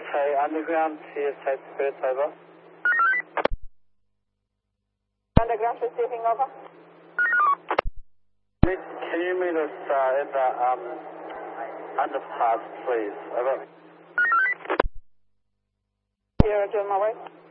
Okay, underground, CSH Spirit, over. Underground receiving, over. Can you meet us in the underpass, please? Over. Sierra, doing my way.